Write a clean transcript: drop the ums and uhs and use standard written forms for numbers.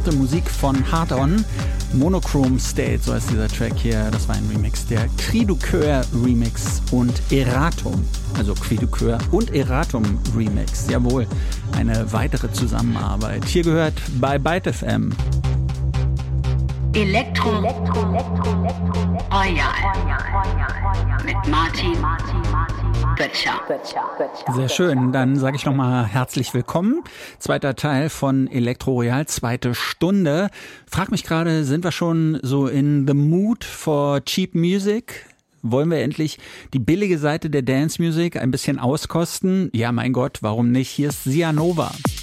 neueste Musik von Hard On. Monochrome State, so heißt dieser Track hier. Das war ein Remix, der Cri du Coeur Remix und Eratum. Also Cri du Coeur und Eratum Remix. Jawohl, eine weitere Zusammenarbeit. Hier gehört bei Byte FM. Elektro Royal mit Martin Böttcher. Sehr schön, dann sage ich nochmal herzlich willkommen. Zweiter Teil von Elektro Royal, zweite Stunde. Frag mich gerade, sind wir schon so in the mood for cheap music? Wollen wir endlich die billige Seite der Dance Music ein bisschen auskosten? Ja, mein Gott, warum nicht? Hier ist Sianova.